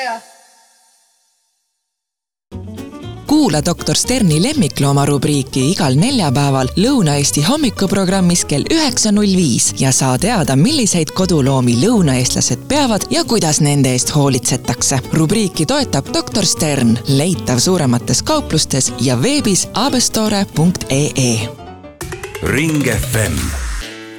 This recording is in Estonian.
Kuula Dr. Sterni lemmiklooma rubriiki igal neljapäeval Lõuna-Eesti hommikuprogrammis kell 9.05 ja saa teada, milliseid koduloomi lõunaeestlased peavad ja kuidas nende eest hoolitsetakse. Rubriiki toetab Dr. Stern, leitav suuremates kauplustes ja veebis abestore.ee. Ring FM